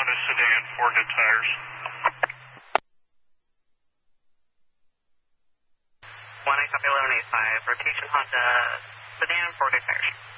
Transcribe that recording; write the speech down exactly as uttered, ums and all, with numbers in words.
Honda sedan, four good tires. one eight copy eleven eight five, rotation Honda sedan, four good tires.